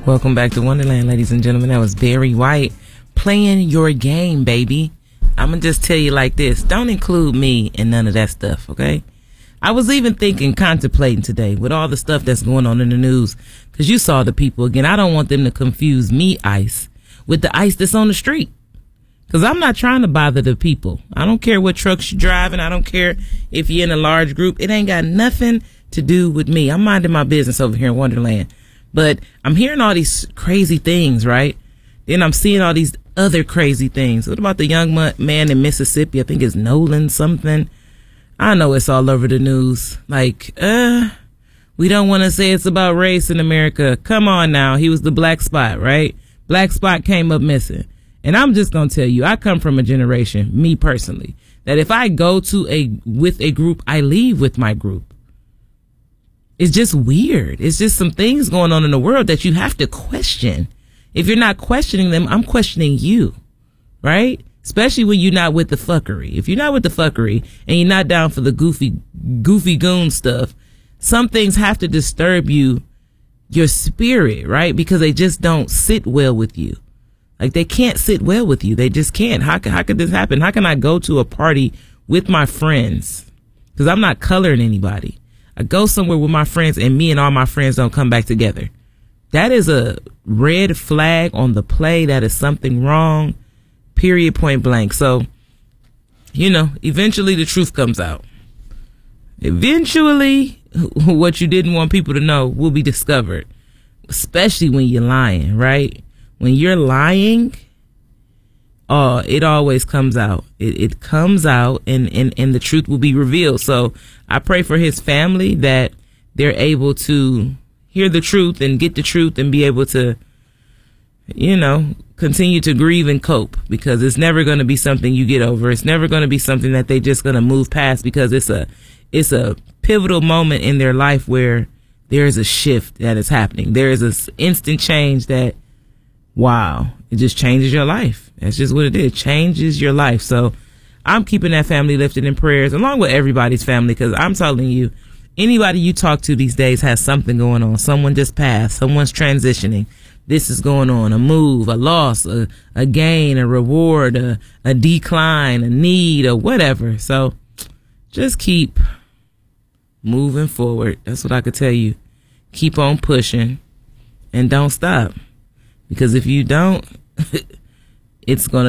Welcome back to Wonderland, ladies and gentlemen. That was Barry White playing your game, baby. I'm going to just tell you like this. Don't include me in none of that stuff, okay? I was even contemplating today with all the stuff that's going on in the news, because you saw the people again. I don't want them to confuse me ice with the ice that's on the street, because I'm not trying to bother the people. I don't care what trucks you're driving. I don't care if you're in a large group. It ain't got nothing to do with me. I'm minding my business over here in Wonderland. But I'm hearing all these crazy things, right? Then I'm seeing all these other crazy things. What about the young man in Mississippi? I think it's Nolan something. I know it's all over the news. Like, we don't want to say it's about race in America. Come on now. He was the black spot, right? Black spot came up missing. And I'm just going to tell you, I come from a generation, me personally, that if I go with a group, I leave with my group. It's just weird. It's just some things going on in the world that you have to question. If you're not questioning them, I'm questioning you, right? Especially when you're not with the fuckery. If you're not with the fuckery and you're not down for the goofy goon stuff, some things have to disturb your spirit, right? Because they just don't sit well with you. Like, they can't sit well with you. They just can't. How could this happen? How can I go to a party with my friends? Because I'm not coloring anybody. I go somewhere with my friends and me and all my friends don't come back together. That is a red flag on the play. That is something wrong, period, point blank. So, eventually the truth comes out. Eventually, what you didn't want people to know will be discovered, especially when you're lying, right? When you're lying, it always comes out. It comes out and the truth will be revealed. So I pray for his family that they're able to hear the truth and get the truth and be able to, continue to grieve and cope, because it's never going to be something you get over. It's never going to be something that they're just going to move past, because it's a pivotal moment in their life where there is a shift that is happening. There is an instant change that, wow, it just changes your life. That's just what it is. It changes your life. So I'm keeping that family lifted in prayers, along with everybody's family, because I'm telling you, anybody you talk to these days has something going on. Someone just passed. Someone's transitioning. This is going on. A move, a loss, a gain, a reward, a decline, a need, or whatever. So just keep moving forward. That's what I could tell you. Keep on pushing and don't stop. Because if you don't, it's going to